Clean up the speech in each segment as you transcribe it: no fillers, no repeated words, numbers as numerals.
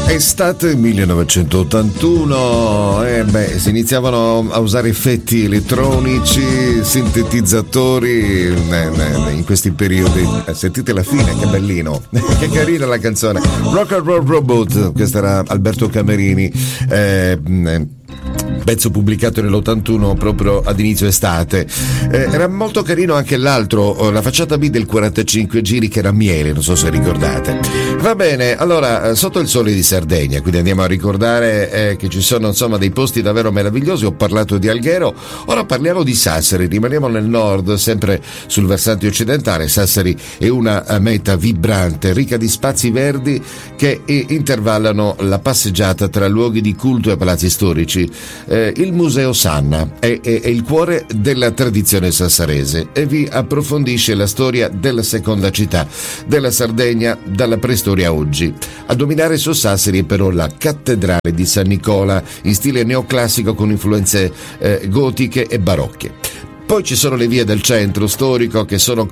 Estate 1981, si iniziavano a usare effetti elettronici, sintetizzatori in questi periodi. Sentite la fine, che bellino, che carina la canzone. Rock and Roll Robot, questo era Alberto Camerini. Pezzo pubblicato nell'81 proprio ad inizio estate. Era molto carino anche l'altro, la facciata B del 45 giri, che era Miele, non so se ricordate. Va bene, allora, sotto il sole di Sardegna, quindi andiamo a ricordare che ci sono insomma dei posti davvero meravigliosi. Ho parlato di Alghero, ora parliamo di Sassari, rimaniamo nel nord, sempre sul versante occidentale. Sassari è una meta vibrante, ricca di spazi verdi che intervallano la passeggiata tra luoghi di culto e palazzi storici. Il Museo Sanna è il cuore della tradizione sassarese e vi approfondisce la storia della seconda città della Sardegna dalla preistoria a oggi. A dominare su Sassari è però la cattedrale di San Nicola in stile neoclassico con influenze gotiche e barocche. Poi ci sono le vie del centro storico che sono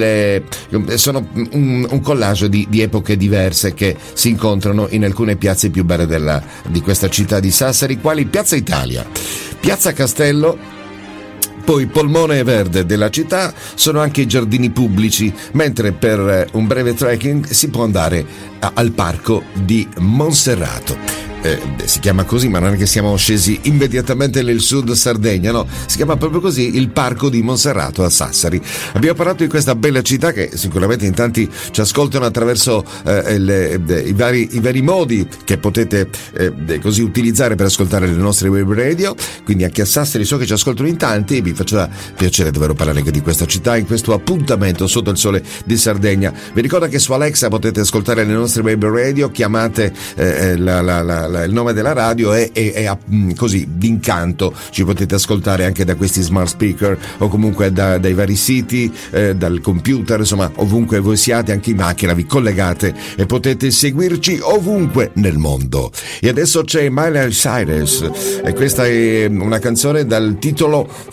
un collage di epoche diverse che si incontrano in alcune piazze più belle di questa città di Sassari, quali Piazza Italia, Piazza Castello. Poi polmone verde della città sono anche i giardini pubblici, mentre per un breve trekking si può andare al parco di Monserrato. Si chiama così, ma non è che siamo scesi immediatamente nel sud Sardegna, no, si chiama proprio così, il parco di Monserrato a Sassari. Abbiamo parlato di questa bella città che sicuramente in tanti ci ascoltano attraverso i vari modi che potete così utilizzare per ascoltare le nostre web radio, quindi anche a Sassari so che ci ascoltano in tanti e mi faceva piacere davvero parlare anche di questa città in questo appuntamento sotto il sole di Sardegna. Vi ricordo che su Alexa potete ascoltare le nostre web radio, chiamate il nome della radio e così d'incanto ci potete ascoltare anche da questi smart speaker o comunque dai vari siti, dal computer, insomma ovunque voi siate, anche in macchina vi collegate e potete seguirci ovunque nel mondo. E adesso c'è Miley Cyrus e questa è una canzone dal titolo